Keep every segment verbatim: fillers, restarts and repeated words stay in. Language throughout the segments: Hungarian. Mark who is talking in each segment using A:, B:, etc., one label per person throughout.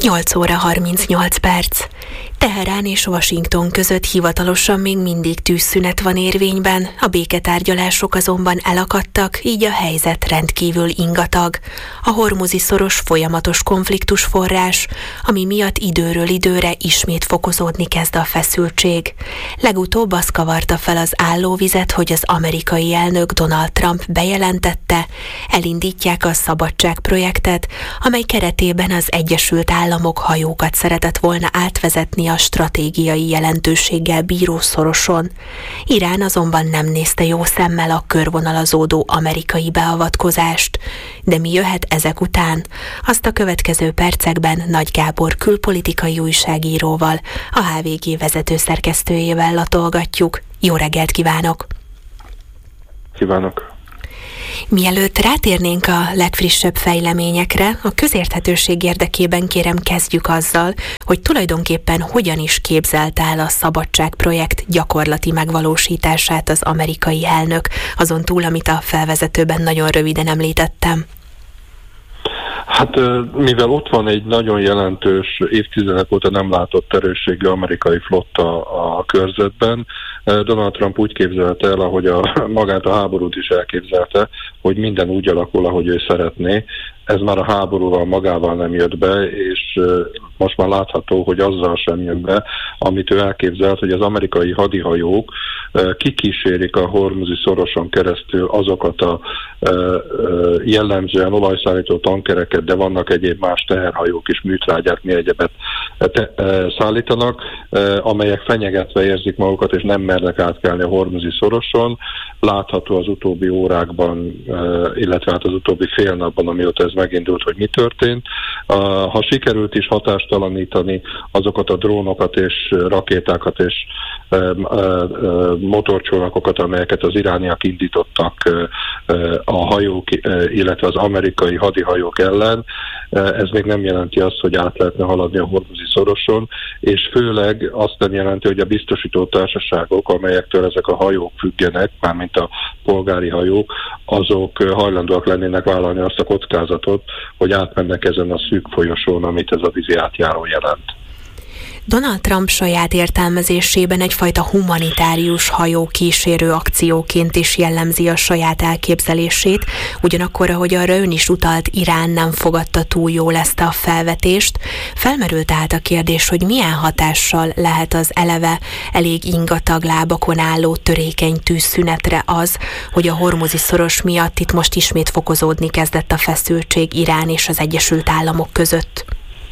A: nyolc óra harmincnyolc perc. Teherán és Washington között hivatalosan még mindig tűzszünet van érvényben, a béketárgyalások azonban elakadtak, így a helyzet rendkívül ingatag. A Hormuzi-szoros folyamatos konfliktus forrás, ami miatt időről időre ismét fokozódni kezd a feszültség. Legutóbb az kavarta fel az állóvizet, hogy az amerikai elnök Donald Trump bejelentette, elindítják a Szabadság projektet, amely keretében az Egyesült Államok hajókat szeretett volna átvezetni a stratégiai jelentőséggel bíró szoroson. Irán azonban nem nézte jó szemmel a körvonalazódó amerikai beavatkozást. De mi jöhet ezek után? Azt a következő percekben Nagy Gábor külpolitikai újságíróval, a há vé gé vezető szerkesztőjével latolgatjuk. Jó reggelt kívánok!
B: Kívánok!
A: Mielőtt rátérnénk a legfrissebb fejleményekre, a közérthetőség érdekében kérem kezdjük azzal, hogy tulajdonképpen hogyan is képzelt el a Szabadság projekt gyakorlati megvalósítását az amerikai elnök, azon túl, amit a felvezetőben nagyon röviden említettem.
B: Hát mivel ott van egy nagyon jelentős, évtizedek óta nem látott erősségű amerikai flotta a körzetben, Donald Trump úgy képzelte el, ahogy a, magát a háborút is elképzelte, hogy minden úgy alakul, ahogy ő szeretné. Ez már a háborúval magával nem jött be, és most már látható, hogy azzal sem jön be, amit ő elképzelt, hogy az amerikai hadihajók kikísérik a Hormuzi-szoroson keresztül azokat a jellemzően olajszállító tankereket, de vannak egyéb más teherhajók is, műtrágyák, mi egyebet szállítanak, amelyek fenyegetve érzik magukat, és nem mernek átkelni a Hormuzi-szoroson. Látható az utóbbi órákban, illetve hát az utóbbi fél napban, amióta ez megindult, hogy mi történt. Ha sikerült is hatástalanítani azokat a drónokat és rakétákat és motorcsónakokat, amelyeket az irániak indítottak a hajók, illetve az amerikai hadihajók ellen, ez még nem jelenti azt, hogy át lehetne haladni a Hormuzi-szoroson, és főleg azt nem jelenti, hogy a biztosító társaságok, amelyektől ezek a hajók függenek, mármint a polgári hajók, azok hajlandóak lennének vállalni azt a kockázatot, hogy átmennek ezen a szűk folyosón, amit ez a vízi átjáró jelent.
A: Donald Trump saját értelmezésében egyfajta humanitárius hajó kísérő akcióként is jellemzi a saját elképzelését, ugyanakkor, ahogy arra ön is utalt, Irán nem fogadta túl jól ezt a felvetést. Felmerült tehát a kérdés, hogy milyen hatással lehet az eleve elég ingatag lábakon álló törékeny tűzszünetre az, hogy a Hormuzi-szoros miatt itt most ismét fokozódni kezdett a feszültség Irán és az Egyesült Államok között.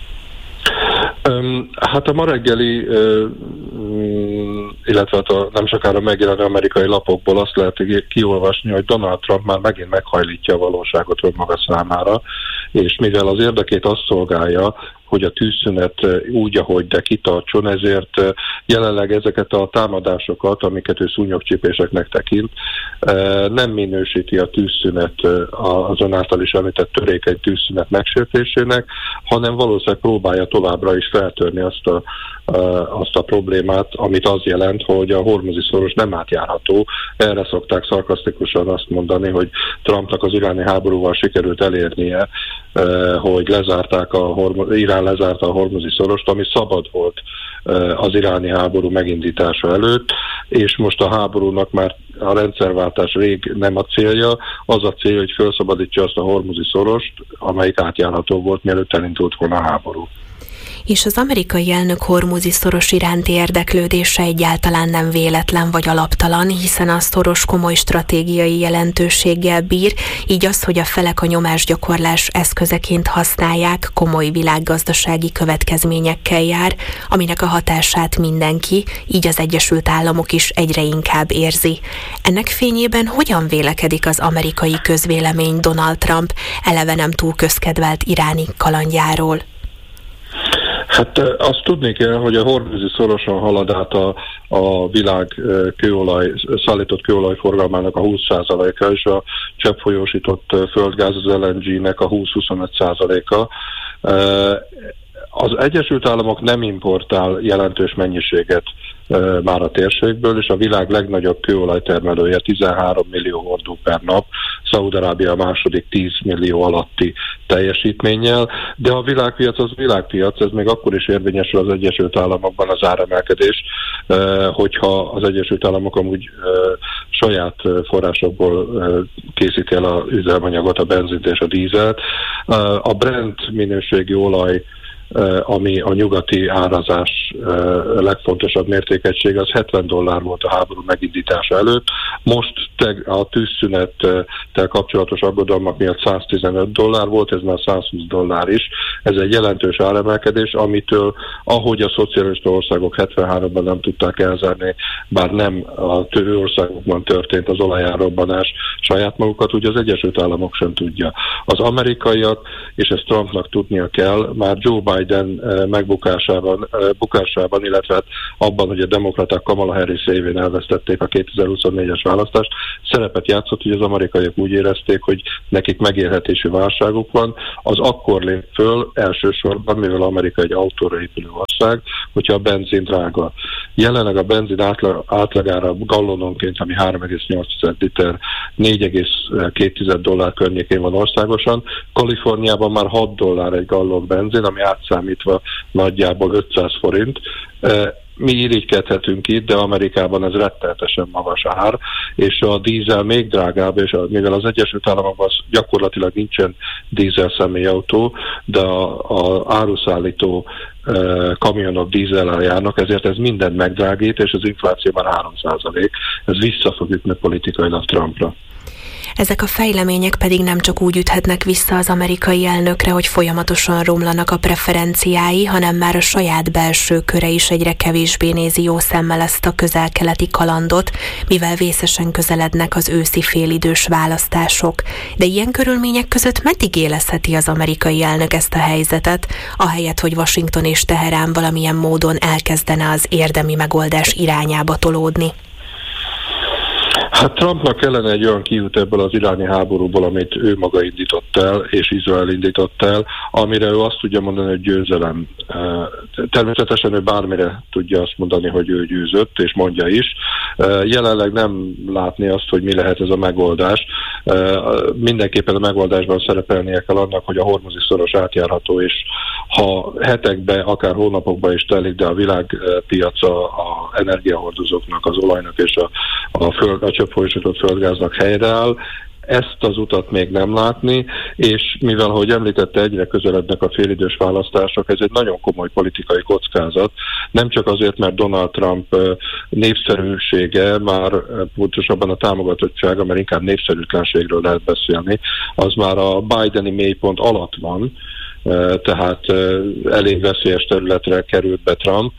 B: Hát a ma reggeli, illetve a nem sokára megjelenő amerikai lapokból azt lehet kiolvasni, hogy Donald Trump már megint meghajlítja a valóságot önmaga számára, és mivel az érdekét azt szolgálja, hogy a tűzszünet úgy, ahogy de kitartson, ezért jelenleg ezeket a támadásokat, amiket ő szúnyogcsípéseknek tekint, nem minősíti a tűzszünet, az ön által is említett törékeny tűzszünet megsértésének, hanem valószínűleg próbálja továbbra is feltörni azt a, azt a problémát, amit az jelent, hogy a Hormuzi-szoros nem átjárható. Erre szokták szarkasztikusan azt mondani, hogy Trumpnak az iráni háborúval sikerült elérnie, hogy lezárták a Horm- Irán lezárta a Hormuzi-szorost, ami szabad volt az iráni háború megindítása előtt, és most a háborúnak már a rendszerváltás rég nem a célja, az a cél, hogy felszabadítsa azt a Hormuzi-szorost, amelyik átjárható volt, mielőtt elindult volna a háború.
A: És az amerikai elnök Hormuzi-szoros iránti érdeklődése egyáltalán nem véletlen vagy alaptalan, hiszen a szoros komoly stratégiai jelentőséggel bír, így az, hogy a felek a nyomásgyakorlás eszközeként használják, komoly világgazdasági következményekkel jár, aminek a hatását mindenki, így az Egyesült Államok is egyre inkább érzi. Ennek fényében hogyan vélekedik az amerikai közvélemény Donald Trump eleve nem túl közkedvelt iráni kalandjáról?
B: Hát azt tudni kell, hogy a Hormuzi-szoroson halad át a, a világ kőolaj, szállított kőolaj forgalmának a húsz százaléka, és a cseppfolyósított földgáz, az el en gé-nek a húsz-huszonöt százaléka. Az Egyesült Államok nem importál jelentős mennyiséget már a térségből, és a világ legnagyobb kőolajtermelője tizenhárom millió hordó per nap Szaúd-Arábia a második tíz millió alatti teljesítménnyel, de a világpiac az világpiac, ez még akkor is érvényesül az Egyesült Államokban az áremelkedés, hogyha az Egyesült Államok amúgy saját forrásokból készíti el az üzemanyagot, a benzint és a dízelt. A Brent minőségi olaj, ami a nyugati árazás legfontosabb mértékegység, az hetven dollár volt a háború megindítása előtt. Most a tűzszünettel kapcsolatos aggodalmak miatt száztizenöt dollár volt, ez már százhúsz dollár is. Ez egy jelentős áremelkedés, amitől, ahogy a szocialista országok hetvenháromban nem tudták elzárni, bár nem a többi országokban történt az olajárrobbanás saját magukat, ugye az Egyesült Államok sem tudja. Az amerikaiak, és ezt Trumpnak tudnia kell, már Joe Biden megbukásában, bukásában, illetve abban, hogy a demokraták Kamala Harris révén elvesztették a kétezer-huszonnégyes választást, szerepet játszott, hogy az amerikaiak úgy érezték, hogy nekik megélhetési válságuk van. Az akkor lép föl elsősorban, mivel Amerika egy autóra épülő ország, hogyha a benzin drága. Jelenleg a benzin átlag, átlagára gallononként, ami három egész nyolc liter, négy egész két dollár környékén van országosan. Kaliforniában már hat dollár egy gallon benzin, ami átszámítva nagyjából ötszáz forint. Mi irigykedhetünk itt, de Amerikában ez rettenetesen magas ár, és a dízel még drágább, és a, mivel az Egyesült Államokban gyakorlatilag nincsen dízel személyautó, de a, a áruszállító e, kamionok dízellel járnak, ezért ez mindent megdrágít, és az infláció már három százalék. Ez vissza fog ütni politikailag Trumpra.
A: Ezek a fejlemények pedig nem csak úgy üthetnek vissza az amerikai elnökre, hogy folyamatosan romlanak a preferenciái, hanem már a saját belső köre is egyre kevésbé nézi jó szemmel ezt a közel-keleti kalandot, mivel vészesen közelednek az őszi félidős választások. De ilyen körülmények között meddig élezheti az amerikai elnök ezt a helyzetet, ahelyett, hogy Washington és Teherán valamilyen módon elkezdene az érdemi megoldás irányába tolódni?
B: Hát Trumpnak kellene egy olyan kiút ebből az iráni háborúból, amit ő maga indított el, és Izrael indított el, amire ő azt tudja mondani, hogy győzelem. Természetesen ő bármire tudja azt mondani, hogy ő győzött, és mondja is. Jelenleg nem látni azt, hogy mi lehet ez a megoldás. Mindenképpen a megoldásban szerepelnie kell annak, hogy a hormuzi szoros átjárható, és ha hetekbe, akár hónapokba is telik, de a világpiaca a energiahordozóknak, az olajnak és a, a, föld, a csöpfolyósított földgáznak helyreáll. Ezt az utat még nem látni, és mivel, ahogy említette, egyre közelednek a félidős választások, ez egy nagyon komoly politikai kockázat. Nem csak azért, mert Donald Trump népszerűsége, már pontosabban a támogatottsága, mert inkább népszerűtlenségről lehet beszélni, az már a Bideni mélypont alatt van, tehát elég veszélyes területre került be Trump,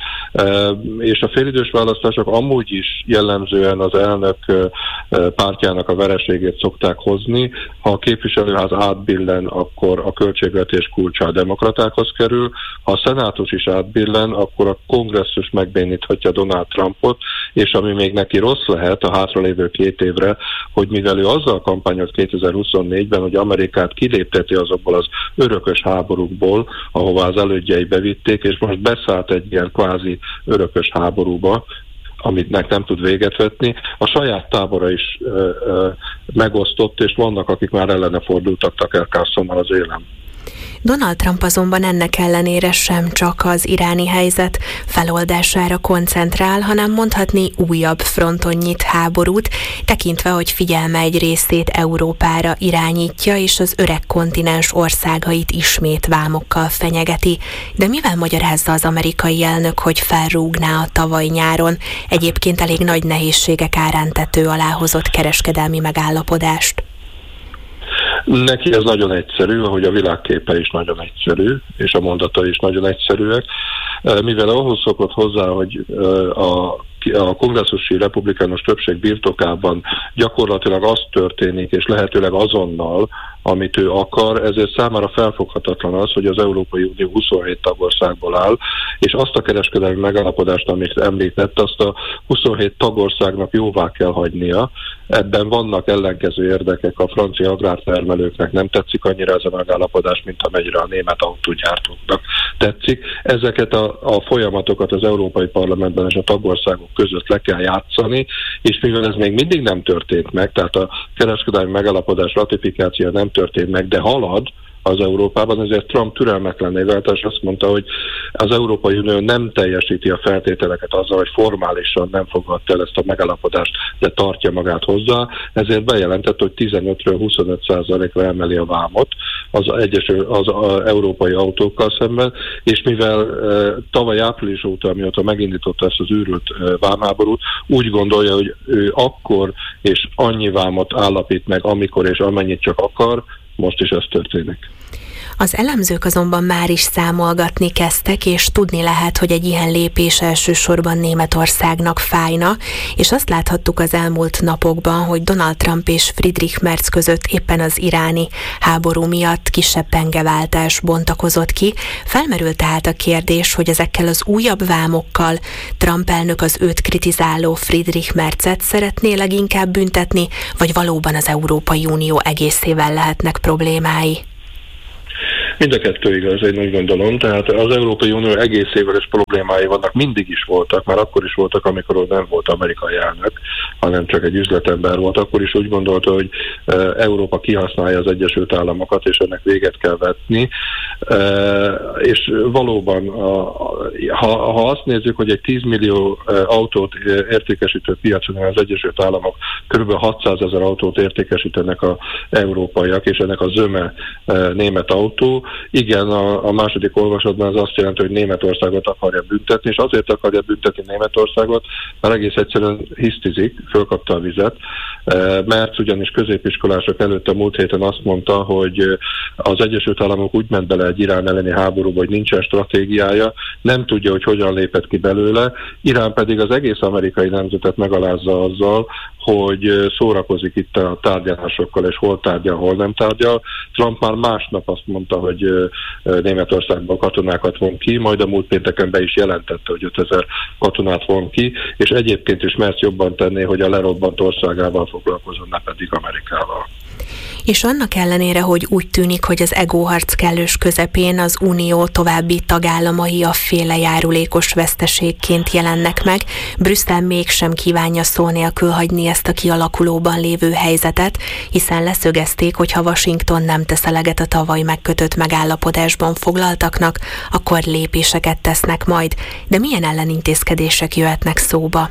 B: és a félidős választások amúgy is jellemzően az elnök pártjának a vereségét szokták hozni. Ha a képviselőház átbillen, akkor a költségvetés kulcsa a demokratákhoz kerül, ha a szenátus is átbillen, akkor a kongresszus megbéníthatja Donald Trumpot, és ami még neki rossz lehet a hátralévő két évre, hogy mivel ő azzal kampányolt kétezer-huszonnégyben, hogy Amerikát kilépteti azokból az örökös háborúkból, ahová az elődjei bevitték, és most beszállt egy ilyen kvázi örökös háborúba, amitnek nem tud véget vetni. A saját tábora is ö, ö, megosztott, és vannak, akik már ellene fordultak Tucker Carlsonnal az élen.
A: Donald Trump azonban ennek ellenére sem csak az iráni helyzet feloldására koncentrál, hanem mondhatni újabb fronton nyit háborút, tekintve, hogy figyelme egy részét Európára irányítja, és az öreg kontinens országait ismét vámokkal fenyegeti. De mivel magyarázza az amerikai elnök, hogy felrúgná a tavaly nyáron egyébként elég nagy nehézségek árán tető alá hozott kereskedelmi megállapodást?
B: Neki ez nagyon egyszerű, ahogy a világképe is nagyon egyszerű, és a mondatai is nagyon egyszerűek. Mivel ahhoz szokott hozzá, hogy a a kongresszusi republikánus többség birtokában gyakorlatilag az történik, és lehetőleg azonnal, amit ő akar, ezért számára felfoghatatlan az, hogy az Európai Unió huszonhét tagországból áll, és azt a kereskedelmi megállapodást, amit említett, azt a huszonhét tagországnak jóvá kell hagynia. Ebben vannak ellenkező érdekek, a francia agrártermelőknek nem tetszik annyira ez a megállapodás, mint amennyire a német autógyártóknak tetszik. Ezeket a, a folyamatokat az Európai Parlamentben és a tagországok között le kell játszani, és mivel ez még mindig nem történt meg, tehát a kereskedelmi megállapodás ratifikáció nem történt meg, de halad az Európában, ezért Trump türelmetlenné vált, és azt mondta, hogy az Európai Unió nem teljesíti a feltételeket azzal, hogy formálisan nem fogadta el ezt a megállapodást, de tartja magát hozzá, ezért bejelentett, hogy tizenötről huszonöt százalékra emeli a vámot az, egyesül, az, az európai autókkal szemben, és mivel e, tavaly április óta, amióta megindította ezt az őrült e, vámháborút, úgy gondolja, hogy ő akkor és annyi vámot állapít meg, amikor és amennyit csak akar, most is ez történik.
A: Az elemzők azonban már is számolgatni kezdtek, és tudni lehet, hogy egy ilyen lépés elsősorban Németországnak fájna, és azt láthattuk az elmúlt napokban, hogy Donald Trump és Friedrich Merz között éppen az iráni háború miatt kisebb pengeváltás bontakozott ki. Felmerült tehát a kérdés, hogy ezekkel az újabb vámokkal Trump elnök az őt kritizáló Friedrich Merzet szeretné leginkább büntetni, vagy valóban az Európai Unió egészével lehetnek problémái?
B: Mind a kettő igaz, én úgy gondolom. Tehát az Európai Unió egészével is problémái vannak, mindig is voltak, már akkor is voltak, amikor nem volt amerikai elnök, hanem csak egy üzletember volt. Akkor is úgy gondolta, hogy Európa kihasználja az Egyesült Államokat, és ennek véget kell vetni. És valóban, ha, ha azt nézzük, hogy egy tíz millió autót értékesítő piacon az Egyesült Államok kb. hatszázezer autót értékesítenek az európaiak, és ennek a zöme német autó. Igen, a, a második olvasatban az azt jelenti, hogy Németországot akarja büntetni, és azért akarja büntetni Németországot, mert egész egyszerűen hisztizik, fölkapta a vizet, mert ugyanis középiskolások előtt a múlt héten azt mondta, hogy az Egyesült Államok úgy ment bele egy Irán elleni háborúba, hogy nincsen stratégiája, nem tudja, hogy hogyan lépett ki belőle, Irán pedig az egész amerikai nemzetet megalázza azzal, hogy szórakozik itt a tárgyalásokkal, és hol tárgyal, hol nem tárgyal. Trump már másnap azt mondta, hogy Németországban katonákat von ki, majd a múlt pénteken be is jelentette, hogy ötezer katonát von ki, és egyébként is Merz jobban tenné, hogy a lerobbant országával foglalkozon, ne pedig Amerikával.
A: És annak ellenére, hogy úgy tűnik, hogy az egóharc kellős közepén az Unió további tagállamai a féle járulékos veszteségként jelennek meg, Brüsszel mégsem kívánja szó nélkül hagyni ezt a kialakulóban lévő helyzetet, hiszen leszögezték, hogy ha Washington nem tesz eleget a tavaly megkötött megállapodásban foglaltaknak, akkor lépéseket tesznek majd. De milyen ellenintézkedések jöhetnek szóba?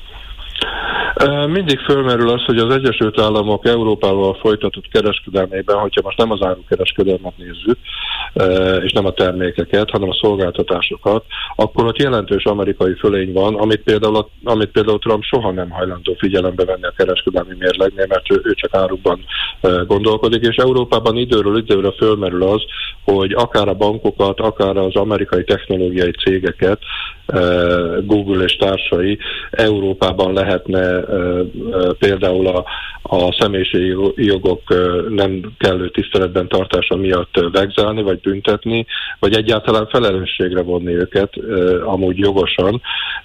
B: Mindig fölmerül az, hogy az Egyesült Államok Európával folytatott kereskedelmében, hogyha most nem az árukereskedelmet nézzük, és nem a termékeket, hanem a szolgáltatásokat, akkor ott jelentős amerikai fölény van, amit például, amit például Trump soha nem hajlandó figyelembe venni a kereskedelmi mérlegnél, mert ő, ő csak árukban gondolkodik, és Európában időről időre fölmerül az, hogy akár a bankokat, akár az amerikai technológiai cégeket, Google és társai Európában lehetne például a, a személyiségi jogok nem kellő tiszteletben tartása miatt vegzálni, vagy büntetni, vagy egyáltalán felelősségre vonni őket, amúgy jogosan.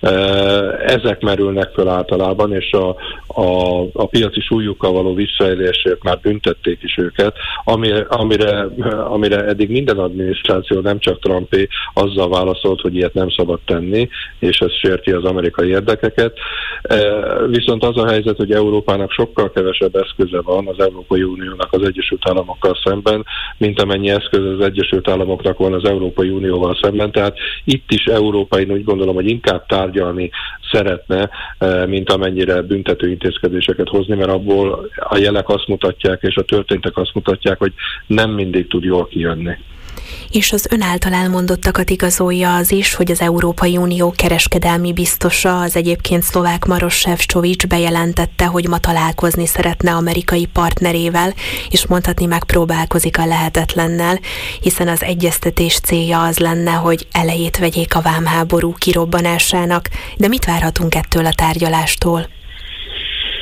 B: Ezek merülnek föl általában, és a, a, a piaci súlyukkal való visszaélésért már büntették is őket, amire, amire, amire eddig minden adminisztráció, nem csak Trumpé, azzal válaszolt, hogy ilyet nem szabad tenni, és ez sérti az amerikai érdekeket. Viszont az a helyzet, hogy Európának sokkal kevesebb eszköze van az Európai Uniónak az Egyesült Államokkal szemben, mint amennyi eszköz az Egyesült Államoknak van az Európai Unióval szemben. Tehát itt is Európa, én úgy gondolom, hogy inkább tárgyalni szeretne, mint amennyire büntető intézkedéseket hozni, mert abból a jelek azt mutatják, és a történtek azt mutatják, hogy nem mindig tud jól kijönni.
A: És az ön által elmondottakat igazolja az is, hogy az Európai Unió kereskedelmi biztosa, az egyébként szlovák Maroš Šefčovič bejelentette, hogy ma találkozni szeretne amerikai partnerével, és mondhatni megpróbálkozik a lehetetlennel, hiszen az egyeztetés célja az lenne, hogy elejét vegyék a vámháború kirobbanásának. De mit várhatunk ettől a tárgyalástól?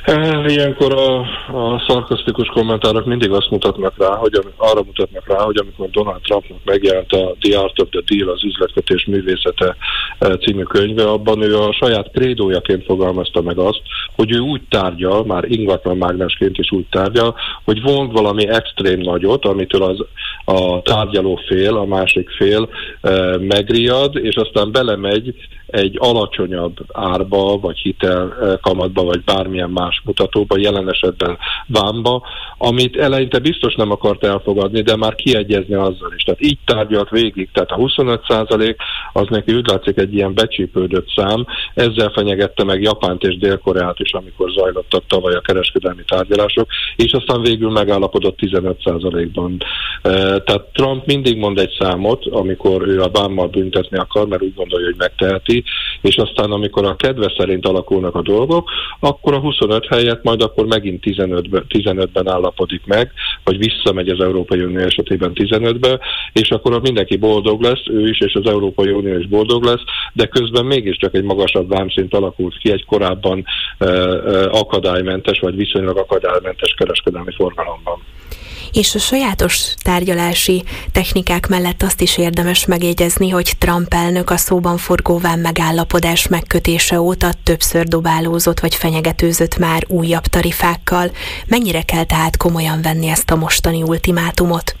B: Ilyenkor a, a szarkasztikus kommentárok mindig azt mutatnak rá, hogy arra mutatnak rá, hogy amikor Donald Trumpnak megjelent a The Art of the Deal, az üzletkötés művészete című könyve, abban ő a saját krédójaként fogalmazta meg azt, hogy ő úgy tárgyal, már ingatlan mágnásként is úgy tárgyal, hogy vont valami extrém nagyot, amitől az, a tárgyaló fél, a másik fél e, megriad, és aztán belemegy egy alacsonyabb árba, vagy hitelkamatba, vagy bármilyen más mutatóba, jelen esetben vámba, amit eleinte biztos nem akart elfogadni, de már kiegyezni azzal is. Tehát így tárgyalt végig, tehát a huszonöt százalék az neki úgy látszik egy ilyen becsípődött szám, ezzel fenyegette meg Japánt és Dél-Koreát is, amikor zajlottak tavaly a kereskedelmi tárgyalások, és aztán végül megállapodott tizenöt százalékban. Tehát Trump mindig mond egy számot, amikor ő a vámmal büntetni akar, mert úgy gondolja, hogy megteheti, és aztán amikor a kedve szerint alakulnak a dolgok, akkor a huszonöt helyett majd akkor megint tizenötben, tizenötben állapodik meg, vagy visszamegy az Európai Unió esetében tizenötbe, és akkor mindenki boldog lesz, ő is, és az Európai Unió is boldog lesz, de közben mégiscsak egy magasabb vámszint alakult ki egy korábban uh, uh, akadálymentes, vagy viszonylag akadálymentes kereskedelmi forgalomban.
A: És a sajátos tárgyalási technikák mellett azt is érdemes megjegyezni, hogy Trump elnök a szóban forgó vám megállapodás megkötése óta többször dobálózott vagy fenyegetőzött már újabb tarifákkal. Mennyire kell tehát komolyan venni ezt a mostani ultimátumot?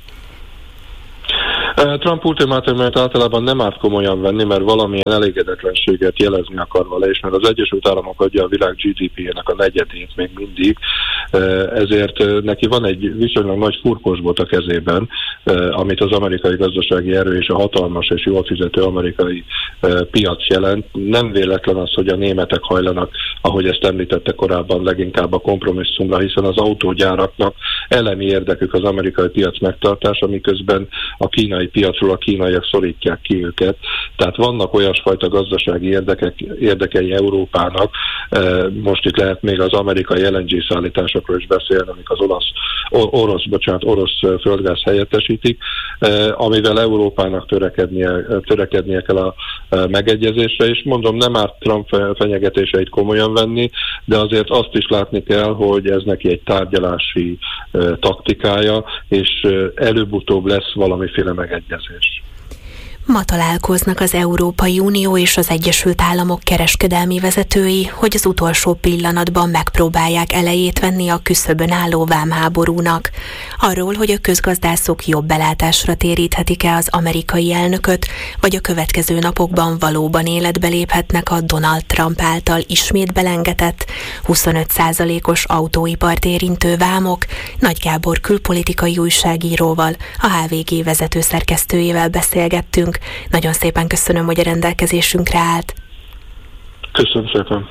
B: Trump ultimátumát általában nem árt komolyan venni, mert valamilyen elégedetlenséget jelezni akar vele, és mert az Egyesült Államok adja a világ gé dé pé-nek a negyedét még mindig, ezért neki van egy viszonylag nagy furkósbot a kezében, amit az amerikai gazdasági erő és a hatalmas és jól fizető amerikai piac jelent. Nem véletlen az, hogy a németek hajlanak, ahogy ezt említette korábban, leginkább a kompromisszumra, hiszen az autógyáraknak elemi érdekük az amerikai piac megtartása, miközben a kínai piacról a kínaiak szorítják ki őket. Tehát vannak olyasfajta gazdasági érdekek, érdekei Európának, most itt lehet még az amerikai el en gé szállításokról is beszélni, amik az olasz, orosz, bocsánat, orosz földgáz helyettesítik, amivel Európának törekednie, törekednie kell a megegyezésre, és mondom, nem árt Trump fenyegetéseit komolyan venni, de azért azt is látni kell, hogy ez neki egy tárgyalási taktikája, és előbb-utóbb lesz valamiféle megegyezés.
A: Ma találkoznak az Európai Unió és az Egyesült Államok kereskedelmi vezetői, hogy az utolsó pillanatban megpróbálják elejét venni a küszöbön álló vámháborúnak. Arról, hogy a közgazdászok jobb belátásra téríthetik-e az amerikai elnököt, vagy a következő napokban valóban életbe léphetnek a Donald Trump által ismét belengetett huszonöt százalékos autóipart érintő vámok, Nagy Gábor külpolitikai újságíróval, a há vé gé vezető szerkesztőjével beszélgettünk. Nagyon szépen köszönöm, hogy a rendelkezésünkre állt.
B: Köszönöm szépen.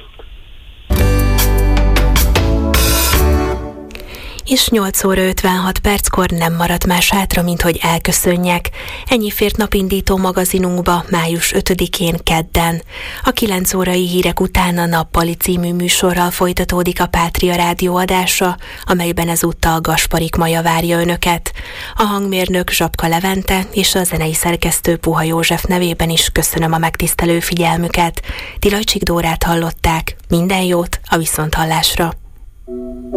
A: És nyolc óra ötvenhat perckor nem maradt más hátra, mint hogy elköszönjek. Ennyi fért napindító magazinunkba május ötödikén kedden. A kilenc órai hírek után a Nappali című műsorral folytatódik a Pátria Rádió adása, amelyben ezúttal Gasparik Maja várja önöket. A hangmérnök Zsapka Levente és a zenei szerkesztő Puha József nevében is köszönöm a megtisztelő figyelmüket. Tilajcsik Dórát hallották. Minden jót a viszonthallásra.